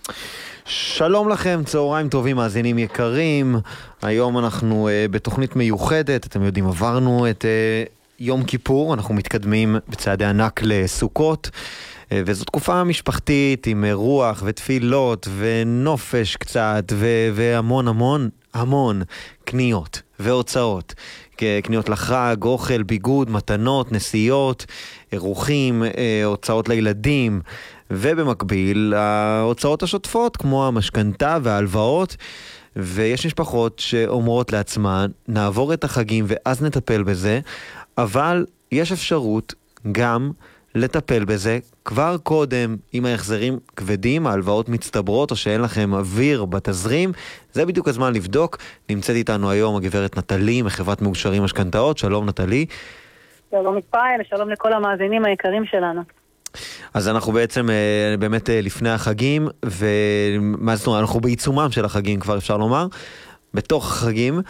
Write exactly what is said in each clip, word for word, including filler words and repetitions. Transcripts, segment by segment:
שלום לכם, צהריים טובים, מאזינים יקרים. היום אנחנו uh, בתוכנית מיוחדת. אתם יודעים, עברנו את uh, יום כיפור, אנחנו מתקדמים בצעדי ענק לסוכות, uh, וזו תקופה משפחתית עם uh, רוח ותפילות ונופש קצת ו- והמון המון המון קניות והוצאות. קניות לחג, אוכל, ביגוד, מתנות, נסיעות, אירוחים, הוצאות לילדים, ובמקביל ההוצאות השוטפות כמו המשכנתה וההלוואות. ויש משפחות שאומרות לעצמן, נעבור את החגים ואז נטפל בזה, אבל יש אפשרות גם לטפל בזה כבר קודם. אם ההחזרים כבדים, ההלוואות מצטברות או שאין לכם אוויר בתזרים, זה בדיוק הזמן לבדוק. נמצאת איתנו היום הגברת נטלי מחברת מאושרים משכנתאות. שלום נטלי. שלום ישראל, שלום לכל המאזינים היקרים שלנו. אז אנחנו בעצם באמת לפני החגים, ומה זאת אומרת, אנחנו בעיצומם של החגים כבר אפשר לומר, בתוך החגים,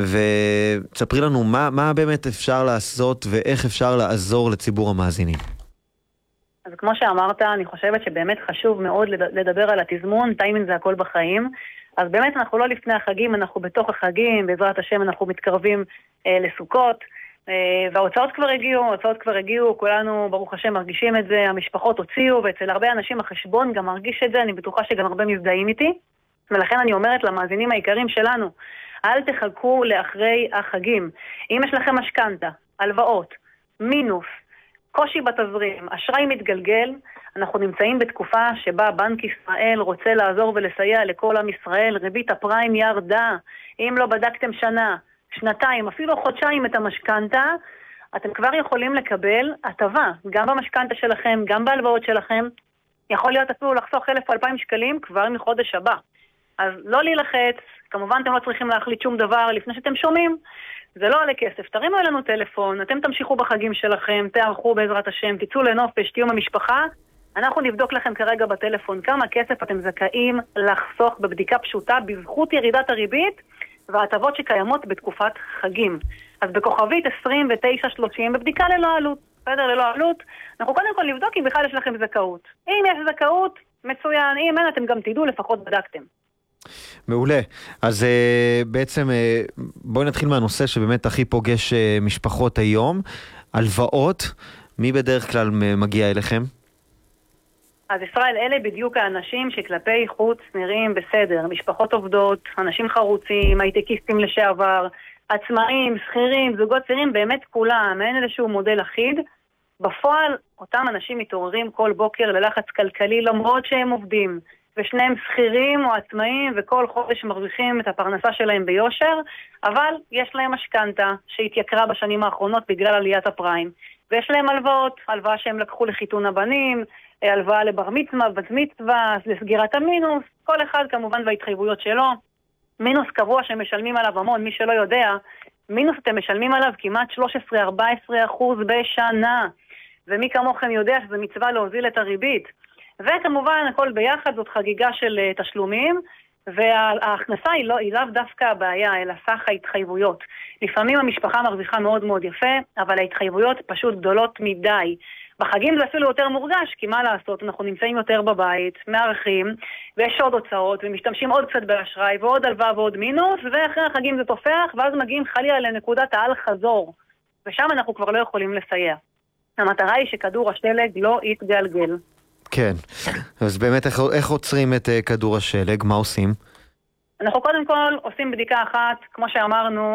ותספרי לנו מה, מה באמת אפשר לעשות ואיך אפשר לעזור לציבור המאזינים. אז כמו שאמרת, אני חושבת שבאמת חשוב מאוד לדבר על התזמון, טיימינג זה הכל בחיים. אז באמת אנחנו לא לפני החגים, אנחנו בתוך החגים, בעזרת השם אנחנו מתקרבים אה, לסוכות, אה, וההוצאות כבר הגיעו, ההוצאות כבר הגיעו, כולנו ברוך השם מרגישים את זה, המשפחות הוציאו, ואצל הרבה אנשים החשבון גם מרגיש את זה, אני בטוחה שגם הרבה מזדהים איתי, ולכן אני אומרת למאזינים היקרים שלנו, אל תחכו לאחרי החגים. אם יש לכם משכנתה, הלוואות, מינוס, קושי בתזרים, אשראי מתגלגל, אנחנו נמצאים בתקופה שבה בנק ישראל רוצה לעזור ולסייע לכל עם ישראל, ריבית הפריים ירדה, אם לא בדקתם שנה, שנתיים, אפילו חודשיים את המשכנתה, אתם כבר יכולים לקבל הטבה, גם במשכנתה שלכם, גם בהלוואות שלכם, יכול להיות אפילו לחסוך אלף או אלפיים שקלים כבר מחודש הבא. אז לא להילחץ, כמובן אתם לא צריכים להחליט שום דבר לפני שאתם שומעים, זה לא עולה כסף, תרימו אלינו טלפון, אתם תמשיכו בחגים שלכם, תערכו בעזרת השם, תצאו לנופש, תהיו במשפחה, אנחנו נבדוק לכם כרגע בטלפון כמה כסף אתם זכאים לחסוך בבדיקה פשוטה בזכות ירידת הריבית וההטבות שקיימות בתקופת חגים. אז בכוכבית עשרים ותשע שלושים בבדיקה ללא עלות, בסדר, ללא עלות, אנחנו קודם כל נבדוק אם בכלל יש לכם זכאות. אם יש זכאות, מצוין, אם אין אתם גם תדעו, לפחות בדקתם. מעולה. אז uh, בעצם uh, בואי נתחיל מהנושא שבאמת הכי פוגש uh, משפחות היום, הלוואות. מי בדרך כלל מגיע אליכם? אז ישראל, אלה בדיוק האנשים שכלפי חוץ נראים בסדר, משפחות עובדות, אנשים חרוצים, הייטקיסטים לשעבר, עצמאים, שכירים, זוגות צעירים, באמת כולם, אין איזשהו מודל אחיד. בפועל, אותם אנשים מתעוררים כל בוקר ללחץ כלכלי למרות שהם עובדים, ושניהם שכירים או עצמאים, וכל חודש מרוויחים את הפרנסה שלהם ביושר, אבל יש להם משכנתה שהתייקרה בשנים האחרונות בגלל עליית הפריים, ויש להם הלוואות, הלוואה שהם לקחו לחיתון הבנים, הלוואה לבר מצווה, בת מצווה, לסגירת המינוס, כל אחד כמובן וההתחייבויות שלו, מינוס קבוע שמשלמים עליו המון, מי שלא יודע, מינוס אתם משלמים עליו כמעט שלושה עשר עד ארבע עשרה אחוז בשנה, ומי כמוכם יודע שזה מצווה להוזיל את הריבית, וכמובן הכל ביחד זאת חגיגה של uh, תשלומים, וההכנסה היא לא, היא לאו דווקא הבעיה, אלא סך ההתחייבויות. לפעמים המשפחה מרוויחה מאוד מאוד יפה, אבל ההתחייבויות פשוט גדולות מדי. בחגים זה אפילו יותר מורגש, כי מה לעשות, אנחנו נמצאים יותר בבית, מארחים, ויש עוד הוצאות, ומשתמשים עוד קצת באשראי, ועוד הלוואה ועוד מינוס, ואחרי החגים זה תופח, ואז מגיעים חלילה לנקודת העל חזור, ושם אנחנו כבר לא יכולים לסייע. המטרה היא שכדור השלג לא יתגלגל. כן, אז באמת איך, איך עוצרים את uh, כדור השלג? מה עושים? אנחנו קודם כל עושים בדיקה אחת, כמו שאמרנו,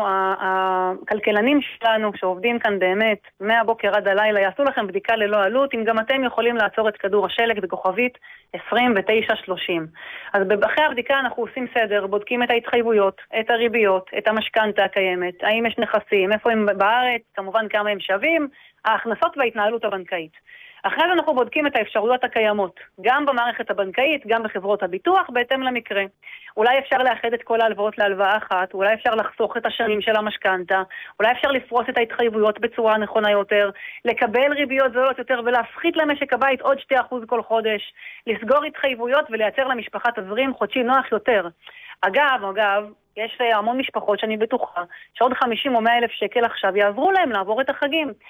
הכלכלנים שלנו שעובדים כאן באמת מהבוקר עד הלילה יעשו לכם בדיקה ללא עלות, אם גם אתם יכולים לעצור את כדור השלג בכוכבית עשרים ותשע שלושים. אז אחרי הבדיקה אנחנו עושים סדר, בודקים את ההתחייבויות, את הריביות, את המשכנתה הקיימת, האם יש נכסים, איפה הם בארץ, כמובן כמה הם שווים, ההכנסות וההתנהלות הבנקאית. אחרי זה אנחנו בודקים את האפשרויות הקיימות, גם במערכת הבנקאית, גם בחברות הביטוח, בהתאם למקרה. אולי אפשר לאחד את כל ההלוואות להלוואה אחת, אולי אפשר לחסוך את השנים של המשכנתה, אולי אפשר לפרוס את ההתחייבויות בצורה נכונה יותר, לקבל ריביות זולות יותר ולהפחית למשק הבית עוד שני אחוז כל חודש, לסגור התחייבויות ולייצר למשפחה תזרים חודשי נוח יותר. אגב, אגב, יש המון משפחות שאני בטוחה שעוד חמישים או מאה אלף שקל עכשיו יעזרו להם לעבור את החגים.